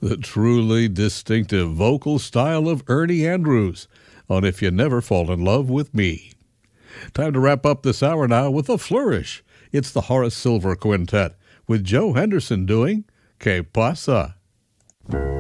The truly distinctive vocal style of Ernie Andrews on If You Never Fall in Love with Me. Time to wrap up this hour now with a flourish. It's the Horace Silver Quintet with Joe Henderson doing Que Pasa.